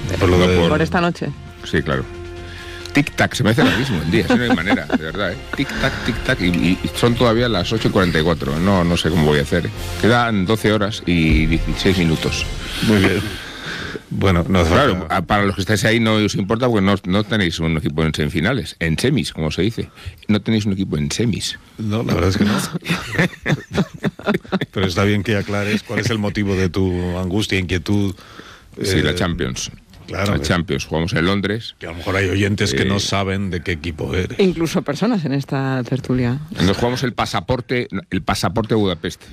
Por esta noche. Sí, claro. Tic-tac, se me hace larguísimo el día, si no hay manera, de verdad, ¿eh? Tic-tac, tic-tac, y son todavía las 8:44, no sé cómo voy a hacer, ¿eh? Quedan 12 horas y 16 minutos. Muy bien. Bueno, claro, para los que estáis ahí no os importa porque no tenéis un equipo en semifinales, en semis, como se dice. No tenéis un equipo en semis. No, la verdad es que no. Pero está bien que aclares cuál es el motivo de tu angustia, inquietud. Sí, la Champions. Claro, la Champions, jugamos en Londres. Que a lo mejor hay oyentes que no saben de qué equipo eres. Incluso personas en esta tertulia. Nos jugamos el pasaporte Budapest.